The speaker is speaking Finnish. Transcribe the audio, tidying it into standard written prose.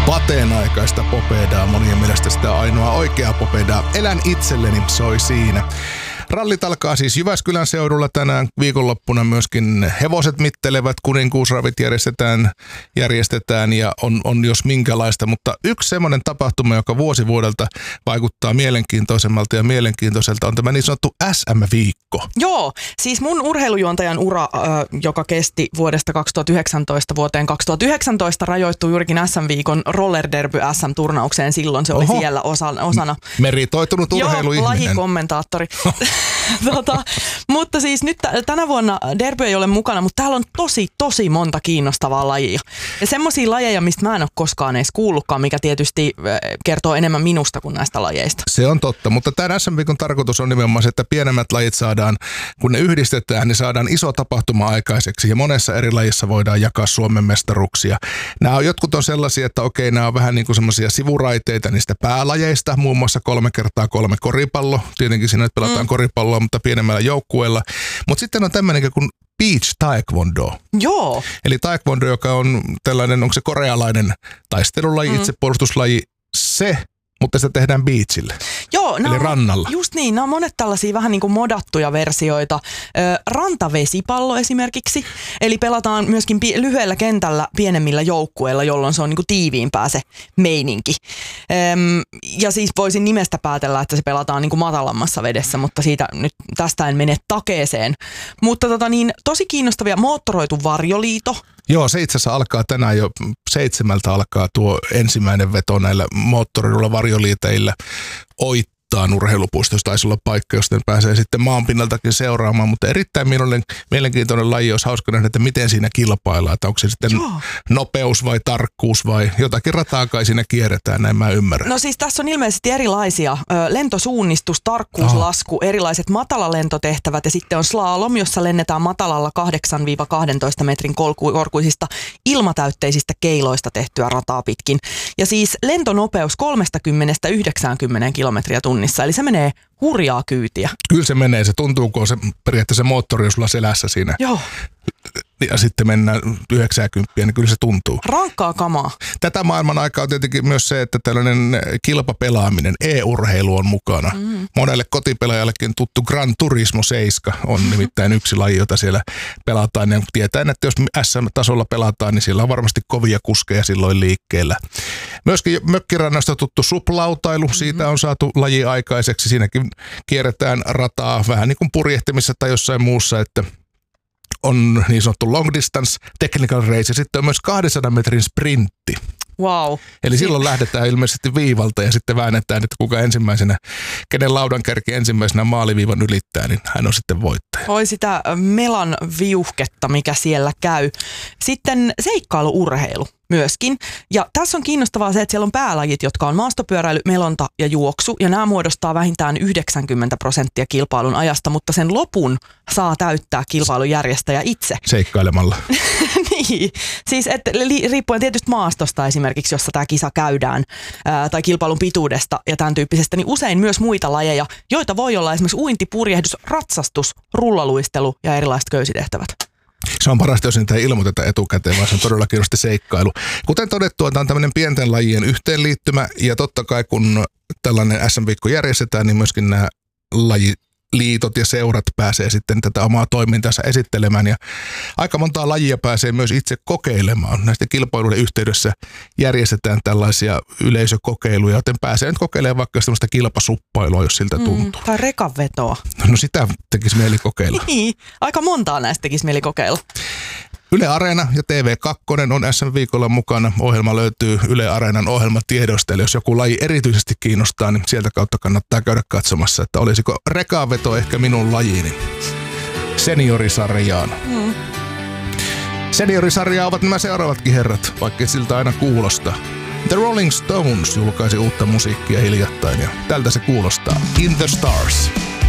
Vateen aikaista popedaa, monien mielestä sitä ainoa oikea popedaa. Elän itselleni, soi siinä. Rallit alkaa siis Jyväskylän seudulla tänään. Viikonloppuna myöskin hevoset mittelevät, kuninkuusravit järjestetään ja on jos minkälaista. Mutta yksi semmoinen tapahtuma, joka vuosi vuodelta vaikuttaa mielenkiintoisemmalta ja mielenkiintoiselta, on tämä niin sanottu SM-viikko. Joo, siis mun urheilujuontajan ura, joka kesti vuodesta 2019 vuoteen 2019, rajoittui juurikin SM-viikon roller derby SM-turnaukseen. Silloin se oli siellä osana. Meritoitunut urheiluihminen. Joo, lajikommentaattori. Mutta siis nyt tänä vuonna derby ei ole mukana, mutta täällä on tosi monta kiinnostavaa lajia. Ja semmoisia lajeja, mistä mä en ole koskaan edes kuullutkaan, mikä tietysti kertoo enemmän minusta kuin näistä lajeista. Se on totta, mutta tämän SM-viikon tarkoitus on nimenomaan se, että pienemmät lajit saadaan, kun ne yhdistetään, niin saadaan iso tapahtuma aikaiseksi. Ja monessa eri lajissa voidaan jakaa Suomen mestaruuksia. Jotkut on sellaisia, että okei, nämä on vähän niin kuin semmoisia sivuraiteita niistä päälajeista, muun muassa 3x3 koripallo. Tietenkin siinä pelataan koripalloa, mutta pienemmällä joukkueella. Mutta sitten on tämmöinen kuin beach taekwondo. Joo. Eli taekwondo, joka on tällainen, onko se korealainen taistelulaji, itsepuolustuslaji, mutta sitä tehdään beachille. Joo, eli rannalla. Just niin, nämä on monet tällaisia vähän niin kuin modattuja versioita. Rantavesipallo esimerkiksi, eli pelataan myöskin lyhyellä kentällä pienemmillä joukkueilla, jolloin se on niin kuin tiiviimpää se meininki. Ja siis voisin nimestä päätellä, että se pelataan niin kuin matalammassa vedessä, mutta tästä en mene takeeseen. Mutta tosi kiinnostavia, moottoroitu varjoliito. Joo, se itse asiassa alkaa tänään jo 7 alkaa tuo ensimmäinen veto näillä moottoriluilla varjoliiteillä Oittaan urheilupuistossa. Taisi olla paikka, josta ne pääsee sitten maanpinnaltakin seuraamaan, mutta erittäin mielenkiintoinen laji. Olisi hauska nähdä, että miten siinä kilpaillaan. Että onko se sitten nopeus vai tarkkuus vai jotakin rataa kai siinä kierretään, näin mä ymmärrän. No siis tässä on ilmeisesti erilaisia. Lentosuunnistus, tarkkuuslasku, erilaiset matalalentotehtävät ja sitten on slalom, jossa lennetään matalalla 8-12 metrin korkuisista ilmatäytteisistä keiloista tehtyä rataa pitkin. Ja siis lentonopeus 30-90 kilometriä tunnissa, eli se menee hurjaa kyytiä. Kyllä se menee, se tuntuuko se periaatteessa moottori, jos sulla selässä siinä. Joo. Ja sitten mennään 90, niin kyllä se tuntuu. Rankkaa kamaa. Tätä maailman aikaa on tietenkin myös se, että tällainen kilpapelaaminen, e-urheilu on mukana. Monelle kotipelaajallekin tuttu Gran Turismo 7 on nimittäin yksi laji, jota siellä pelataan. Ja tietää, että jos SM-tasolla pelataan, niin siellä on varmasti kovia kuskeja silloin liikkeellä. Myöskin mökkirannasta tuttu suplautailu, siitä on saatu laji aikaiseksi. Siinäkin kierretään rataa vähän niin kuin purjehtimisessa tai jossain muussa, että on niin sanottu long distance technical race ja sitten on myös 200 metrin sprintti. Wow. Eli silloin lähdetään ilmeisesti viivalta ja sitten väännetään, että kuka ensimmäisenä, kenen laudankärki ensimmäisenä maaliviivan ylittää, niin hän on sitten voittaja. Oi sitä melan viuhketta, mikä siellä käy. Sitten seikkailuurheilu myöskin. Ja tässä on kiinnostavaa se, että siellä on päälajit, jotka on maastopyöräily, melonta ja juoksu. Ja nämä muodostaa vähintään 90% kilpailun ajasta, mutta sen lopun saa täyttää kilpailun järjestäjä itse. Seikkailemalla. Niin. Siis riippuen tietysti maastosta esimerkiksi, jossa tämä kisa käydään, tai kilpailun pituudesta ja tämän tyyppisestä, niin usein myös muita lajeja, joita voi olla esimerkiksi uinti, purjehdus, ratsastus, rullaluistelu ja erilaiset köysitehtävät. Se on parasta, jos niitä ei ilmoiteta etukäteen, vaan se on todellakin just seikkailu. Kuten todettua, tämä on tämmöinen pienten lajien yhteenliittymä, ja totta kai kun tällainen SM-viikko järjestetään, niin myöskin nämä lajiliitot ja seurat pääsee sitten tätä omaa toimintansa esittelemään, ja aika montaa lajia pääsee myös itse kokeilemaan. Näistä kilpailuiden yhteydessä järjestetään tällaisia yleisökokeiluja, joten pääsee nyt kokeilemaan vaikka sellaista kilpasuppailua, jos siltä tuntuu. Tai rekanvetoa. No sitä tekisi mieli kokeilla. Niin, aika montaa näistä tekisi mieli kokeilla. Yle Areena ja TV2 on SM-viikolla mukana. Ohjelma löytyy Yle Areenan ohjelmatiedosta, eli jos joku laji erityisesti kiinnostaa, niin sieltä kautta kannattaa käydä katsomassa, että olisiko rekaveto ehkä minun lajini seniorisarjaan. Seniorisarjaa ovat nämä seuraavatkin herrat, vaikka siltä aina kuulostaa. The Rolling Stones julkaisi uutta musiikkia hiljattain ja tältä se kuulostaa. In the Stars.